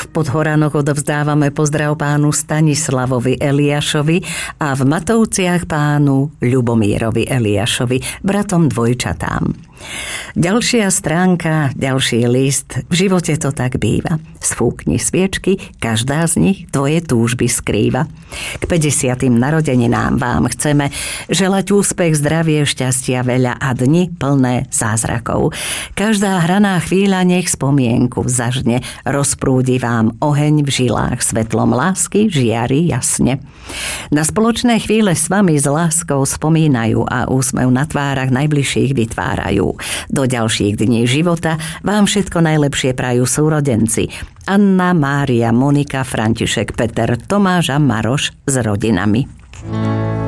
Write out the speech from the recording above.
V Podhoranoch odovzdávame pozdrav pánu Stanislavovi Eliášovi a v Matovciach pánu Ľubomírovi Eliášovi, bratom dvojčatám. Ďalšia stránka, ďalší list. V živote to tak býva. Sfúkni sviečky, každá z nich tvoje túžby skrýva. K 50. narodeninám vám chceme želať úspech, zdravie, šťastia veľa a dni plné zázrakov. Každá hraná chvíľa nech spomienku zažne, rozprúdi vám oheň v žilách, svetlom lásky žiari jasne. Na spoločné chvíle s vami s láskou spomínajú a úsmev na tvárach najbližších vytvárajú. Do ďalších dní života vám všetko najlepšie prajú súrodenci Anna, Mária, Monika, František, Peter, Tomáš a Maroš s rodinami.